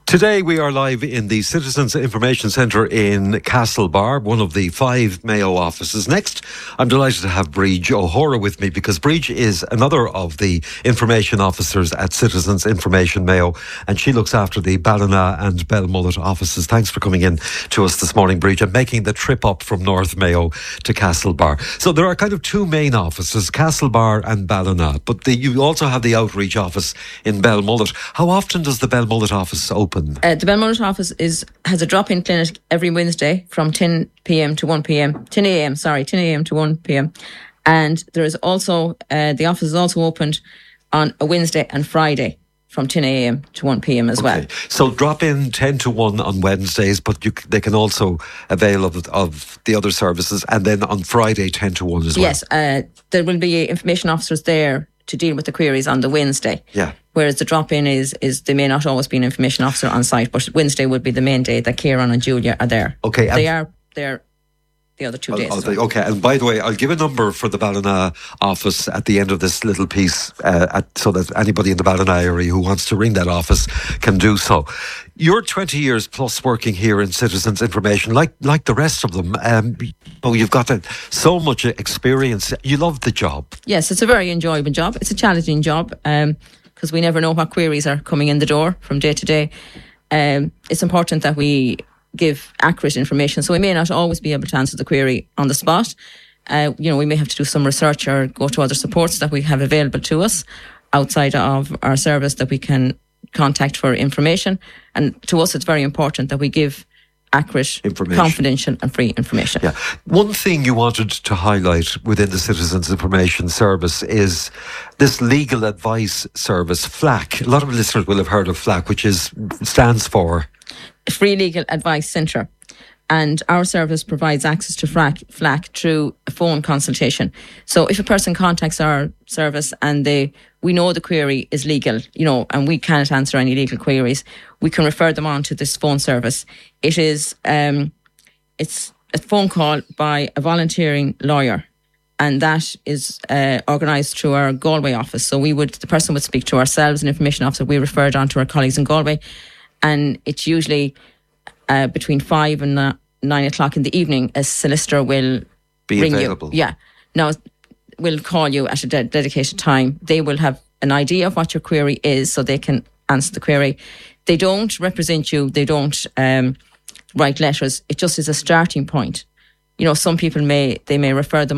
Today we are live in the Citizens Information Centre in Castlebar, one of the 5 Mayo offices. Next, I'm delighted to have Bríd O'Hora with me because Bríd is another of the information officers at Citizens Information Mayo, and she looks after the Ballina and Belmullet offices. Thanks for coming in to us this morning, Bríd, and making the trip up from North Mayo to Castlebar. So there are kind of 2 main offices, Castlebar and Ballina, but you also have the outreach office in Belmullet. How often does the Belmullet office open? The Belmullet office has a drop-in clinic every Wednesday from 10 a.m. to 1 p.m. 10 a.m. to 1 p.m. And there is also the office is also opened on a Wednesday and Friday from 10 a.m. to 1 p.m. as well. So drop in 10 to 1 on Wednesdays, but they can also avail of the other services, and then on Friday 10 to 1 as well. Yes, there will be information officers there to deal with the queries on the Wednesday. Yeah. Whereas the drop-in is they may not always be an information officer on site, but Wednesday would be the main day that Kieran and Julia are there. Okay. They are there the other 2 days. Okay, and by the way, I'll give a number for the Ballina office at the end of this little piece so that anybody in the Ballina area who wants to ring that office can do so. You're 20 years plus working here in Citizens Information, like the rest of them. You've got so much experience. You love the job. Yes, it's a very enjoyable job. It's a challenging job because we never know what queries are coming in the door from day to day. It's important that we give accurate information, so we may not always be able to answer the query on the spot. We may have to do some research or go to other supports that we have available to us outside of our service that we can contact for information. And to us, it's very important that we give accurate, confidential and free information. Yeah. One thing you wanted to highlight within the Citizens Information Service is this legal advice service, FLAC. A lot of listeners will have heard of FLAC, which stands for Free Legal Advice Centre. And our service provides access to FLAC through a phone consultation. So if a person contacts our service and we know the query is legal, and we can't answer any legal queries, we can refer them on to this phone service. It is it's a phone call by a volunteering lawyer, and that is organised through our Galway office. So the person would speak to ourselves, an information officer. We refer it on to our colleagues in Galway, and it's usually between 5 and 9 o'clock in the evening. A solicitor will ring available. You. Yeah. Now, we'll call you at a dedicated time. They will have an idea of what your query is, so they can answer the query. They don't represent you. They don't write letters. It just is a starting point. Some people may refer them